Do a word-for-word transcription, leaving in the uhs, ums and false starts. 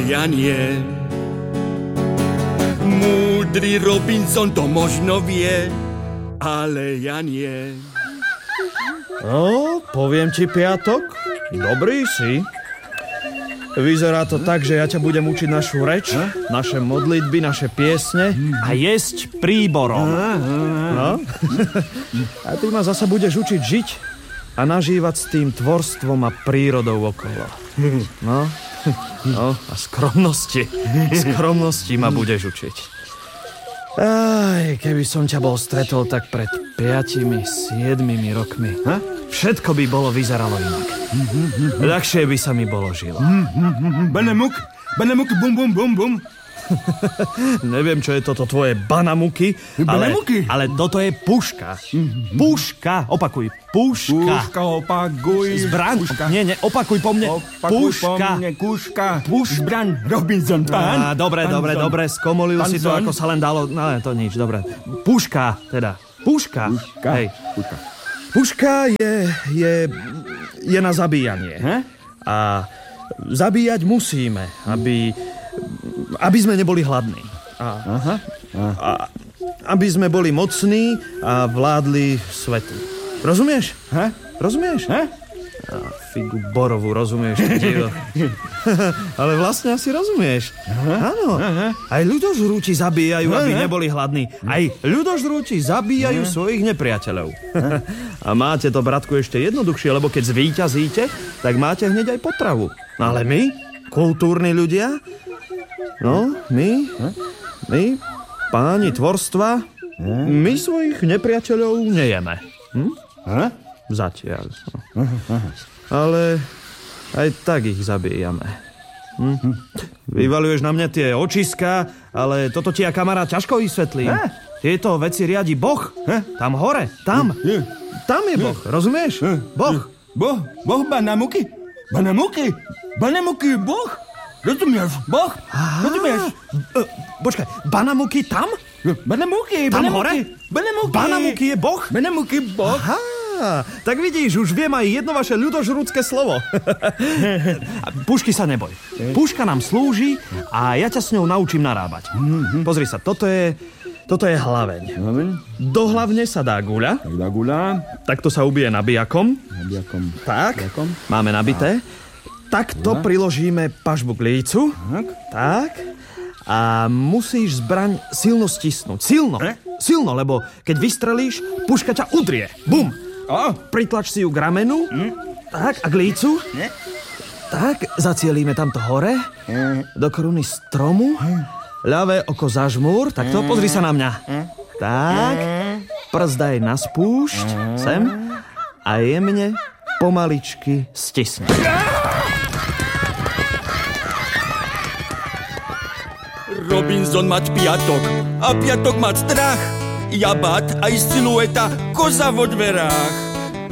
ja nie. Múdry Robinson to možno vie, ale ja nie. No, poviem ti, Piatok, dobrý si. Vyzerá to tak, že ja ťa budem učiť našu reč, naše modlitby, naše piesne a jesť príborom. No? A ty ma zasa budeš učiť žiť a nažívať s tým tvorstvom a prírodou okolo. No, no a skromnosti. Skromnosti ma budeš učiť. Aj, keby som ťa bol stretol tak pred piatimi, siedmimi rokmi, ha? Všetko by bolo vyzeralo inak. Ľahšie by sa mi bolo žilo. Banamuk, banamuk, bum, bum, bum, bum. Neviem, čo je toto tvoje banamuky, ale, ale toto je puška. Puška, opakuj, puška. Puška, opakuj. Zbraň, puška. Nie, nie, opakuj po mne. Opakuj puška. po mne, kuška. Puš... Zbraň, Robinson, pán. Á, dobre, pán dobre, Zon. dobre, skomolil pán si to, Zon. ako sa len dalo. No, to nič, dobre. Puška, teda. Puška. Puška. Hej. Puška. Puška je, je, je na zabíjanie. He? A zabíjať musíme, aby, aby sme neboli hladní. A, Aha. a, aby sme boli mocní a vládli svetu. Rozumieš? He? Rozumieš? He? A figu borovú, rozumieš? Ale vlastne asi rozumieš. Áno. Aj ľudožrúti zabíjajú, aby neboli hladní. Aj ľudožrúti zabíjajú svojich nepriateľov. A máte to, bratku, ešte jednoduchšie, lebo keď zvíťazíte, tak máte hneď aj potravu. Ale my, kultúrni ľudia, no, my, my, páni tvorstva, my svojich nepriateľov nejeme. Hm? Zatiaľ. Ale aj tak ich zabíjame. Hm? Vyvaľuješ na mňa tie očiská, ale toto ti ja, kamarát, ťažko vysvetlím. Tieto veci riadi Boh. Tam hore, tam. Tam je Boh, rozumieš? Boh. Boh, Boh banamuky. Banamuky. Banamuky, Boh. Rozumieš, Boh? Rozumieš? E, počkaj, banamuky tam? Banamuky, Tam banamuky. hore? Banamuky. Banamuky je Boh? Banamuky, Boh. Aha, tak vidíš, už viem aj jedno vaše ľudožrúdske slovo. Pušky sa neboj. Puška nám slúži a ja ťa s ňou naučím narábať. Pozri sa, toto je, toto je hlaveň. Do hlavne sa dá guľa. Tak dá guľa. Takto sa ubije nabijakom. Nabijakom. Tak, Nabijakom. máme nabité. Takto priložíme pažbu k lícu. Tak. Tak. A musíš zbraň silno stisnúť. Silno. Silno, lebo keď vystrelíš, puška ťa udrie. Bum. O. Pritlač si ju k ramenu. Hm? Tak, a k lícu. Ne? Tak, zacielíme tamto hore. Do koruny stromu. Ľavé oko zažmúr. Takto, pozri sa na mňa. Tak. Prst daj na spúšť. Sem. A jemne, pomaličky stisni. Robinson mať piatok a piatok mať strach. Ja bát aj silueta, koza vo dverách.